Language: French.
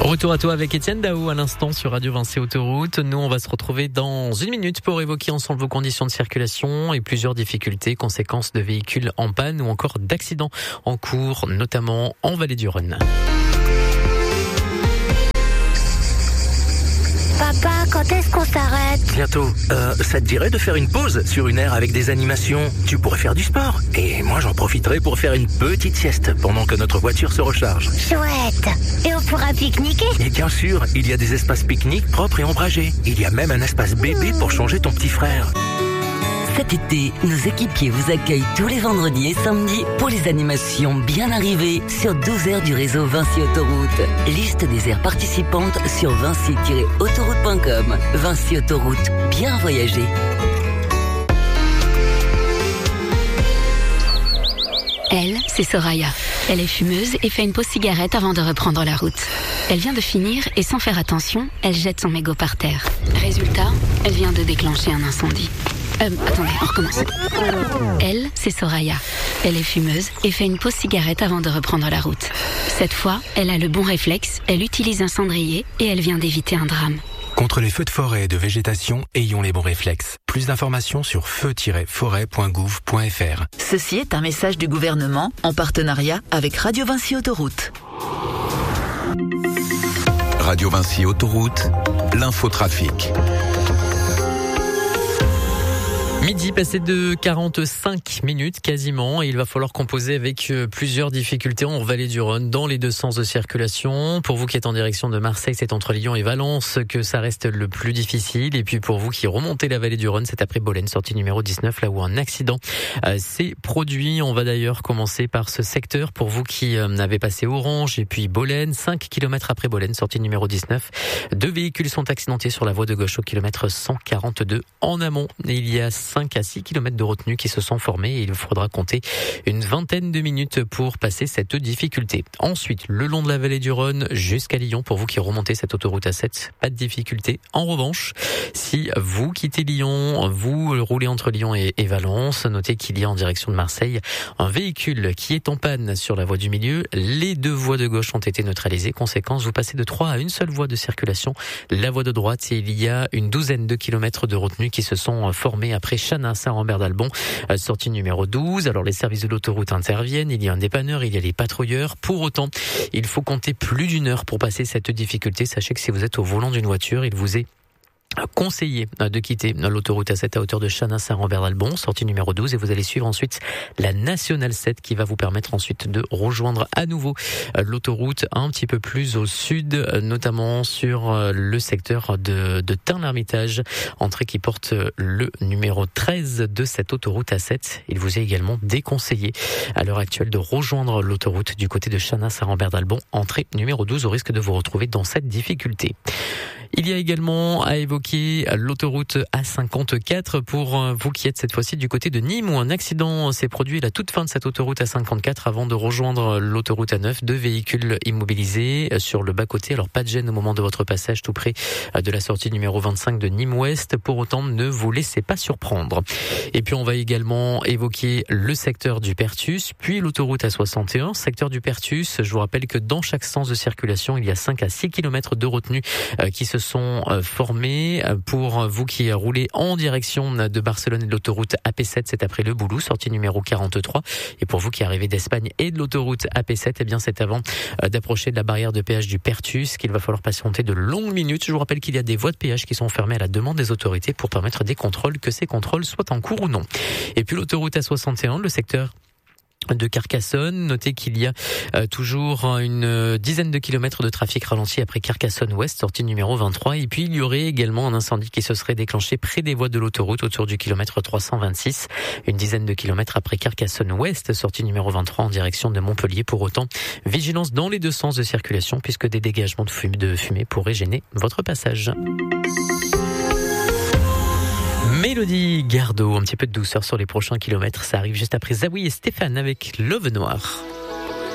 Retour à toi avec Étienne Daou à l'instant sur Radio Vinci Autoroute. Nous, on va se retrouver dans une minute pour évoquer ensemble vos conditions de circulation et plusieurs difficultés, conséquences de véhicules en panne ou encore d'accidents en cours, notamment en Vallée du Rhône. Papa, quand est-ce qu'on s'arrête ? Bientôt. Ça te dirait de faire une pause sur une aire avec des animations ? Tu pourrais faire du sport. Et moi, j'en profiterai pour faire une petite sieste pendant que notre voiture se recharge. Chouette. Et on pourra pique-niquer ? Et bien sûr, il y a des espaces pique-nique propres et ombragés. Il y a même un espace bébé pour changer ton petit frère. Cet été, nos équipiers vous accueillent tous les vendredis et samedis pour les animations bien arrivées sur 12 aires du réseau Vinci Autoroute. Liste des aires participantes sur vinci-autoroute.com. Vinci Autoroute, bien voyager. Elle, c'est Soraya. Elle est fumeuse et fait une pause cigarette avant de reprendre la route. Elle vient de finir et sans faire attention, elle jette son mégot par terre. Résultat, elle vient de déclencher un incendie. Attendez, on recommence. Elle, c'est Soraya. Elle est fumeuse et fait une pause cigarette avant de reprendre la route. Cette fois, elle a le bon réflexe, elle utilise un cendrier et elle vient d'éviter un drame. Contre les feux de forêt et de végétation, ayons les bons réflexes. Plus d'informations sur feu-forêt.gouv.fr. Ceci est un message du gouvernement en partenariat avec Radio Vinci Autoroute. Radio Vinci Autoroute, l'infotrafic. Midi passé de 45 minutes quasiment et il va falloir composer avec plusieurs difficultés en Vallée du Rhône dans les deux sens de circulation. Pour vous qui êtes en direction de Marseille, c'est entre Lyon et Valence que ça reste le plus difficile. Et puis pour vous qui remontez la Vallée du Rhône, c'est après Bolène, sortie numéro 19, là où un accident s'est produit. On va d'ailleurs commencer par ce secteur. Pour vous qui avez passé Orange et puis Bolène, 5 km après Bolène, sortie numéro 19. 2 véhicules sont accidentés sur la voie de gauche au kilomètre 142 en amont. Et il y a 5 à 6 km de retenue qui se sont formés et il faudra compter une vingtaine de minutes pour passer cette difficulté. Ensuite, le long de la vallée du Rhône jusqu'à Lyon, pour vous qui remontez cette autoroute A7, pas de difficulté. En revanche, si vous quittez Lyon, vous roulez entre Lyon et Valence, notez qu'il y a en direction de Marseille un véhicule qui est en panne sur la voie du milieu. Les 2 voies de gauche ont été neutralisées. Conséquence, vous passez de 3 à une seule voie de circulation. La voie de droite, et il y a une douzaine de kilomètres de retenue qui se sont formés après Chanin, Saint-Rambert-d'Albon, sortie numéro 12. Alors les services de l'autoroute interviennent, il y a un dépanneur, il y a les patrouilleurs. Pour autant, il faut compter plus d'une heure pour passer cette difficulté. Sachez que si vous êtes au volant d'une voiture, il vous est conseillé de quitter l'autoroute A7 à hauteur de Chanin, Saint-Rambert-d'Albon, sortie numéro 12, et vous allez suivre ensuite la Nationale 7 qui va vous permettre ensuite de rejoindre à nouveau l'autoroute un petit peu plus au sud, notamment sur le secteur de Tain-l'Hermitage, entrée qui porte le numéro 13 de cette autoroute A7. Il vous est également déconseillé à l'heure actuelle de rejoindre l'autoroute du côté de Chanin, Saint-Rambert-d'Albon, entrée numéro 12, au risque de vous retrouver dans cette difficulté. Il y a également à évoquer l'autoroute A54 pour vous qui êtes cette fois-ci du côté de Nîmes où un accident s'est produit à la toute fin de cette autoroute A54 avant de rejoindre l'autoroute A9. 2 véhicules immobilisés sur le bas-côté. Alors pas de gêne au moment de votre passage tout près de la sortie numéro 25 de Nîmes-Ouest. Pour autant, ne vous laissez pas surprendre. Et puis on va également évoquer le secteur du Perthus, puis l'autoroute A61. Secteur du Perthus, je vous rappelle que dans chaque sens de circulation, il y a 5 à 6 km de retenue qui se sont formés. Pour vous qui roulez en direction de Barcelone et de l'autoroute AP7, c'est après Le Boulou, sortie numéro 43. Et pour vous qui arrivez d'Espagne et de l'autoroute AP7, eh bien c'est avant d'approcher de la barrière de péage du Perthus qu'il va falloir patienter de longues minutes. Je vous rappelle qu'il y a des voies de péage qui sont fermées à la demande des autorités pour permettre des contrôles, que ces contrôles soient en cours ou non. Et puis l'autoroute A61, le secteur de Carcassonne. Notez qu'il y a toujours une dizaine de kilomètres de trafic ralenti après Carcassonne-Ouest, sortie numéro 23. Et puis il y aurait également un incendie qui se serait déclenché près des voies de l'autoroute autour du kilomètre 326. Une dizaine de kilomètres après Carcassonne-Ouest, sortie numéro 23 en direction de Montpellier. Pour autant, vigilance dans les 2 sens de circulation puisque des dégagements de fumée pourraient gêner votre passage. Mélodie Gardot, un petit peu de douceur sur les prochains kilomètres. Ça arrive juste après Zawi et Stéphane avec Love Noir.